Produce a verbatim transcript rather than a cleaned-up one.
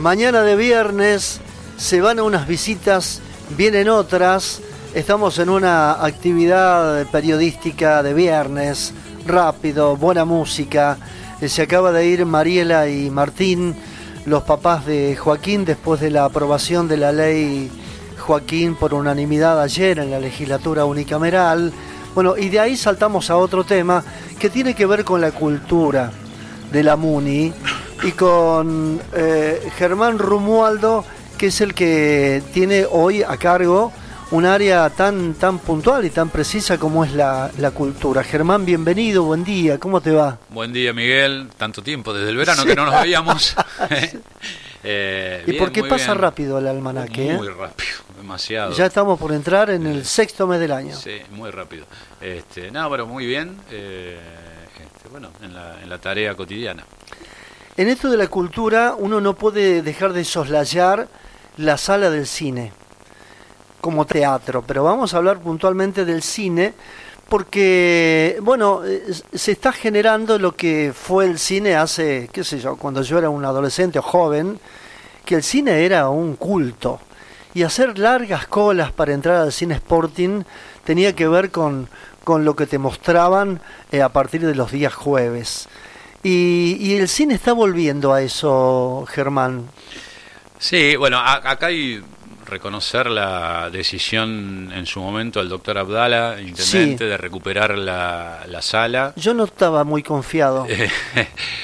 Mañana de viernes se van a unas visitas, vienen otras. Estamos en una actividad periodística de viernes, rápido, buena música. Eh, se acaba de ir Mariela y Martín, los papás de Joaquín, después de la aprobación de la ley Joaquín por unanimidad ayer en la legislatura unicameral. Bueno, y de ahí saltamos a otro tema que tiene que ver con la cultura de la Muni y con eh, Germán Romualdo, que es el que tiene hoy a cargo un área tan, tan puntual y tan precisa como es la, la cultura. Germán, bienvenido, buen día, ¿cómo te va? Buen día, Miguel, tanto tiempo, desde el verano sí. que no nos veíamos. eh, ¿Y bien, por qué pasa bien. rápido el almanaque? Muy eh? rápido, demasiado. Ya estamos por entrar en el sexto mes del año. Sí, muy rápido. Este, nada, pero muy bien, eh, este, bueno, en la, en la tarea cotidiana. En esto de la cultura uno no puede dejar de soslayar la sala del cine como teatro, pero vamos a hablar puntualmente del cine porque, bueno, se está generando lo que fue el cine hace, qué sé yo, cuando yo era un adolescente o joven, que el cine era un culto y hacer largas colas para entrar al cine Sporting tenía que ver con, con lo que te mostraban eh, a partir de los días jueves. Y, y el cine está volviendo a eso, Germán. Sí, bueno, a, acá hay reconocer la decisión en su momento del doctor Abdala, intendente, sí. de recuperar la, la sala. Yo no estaba muy confiado.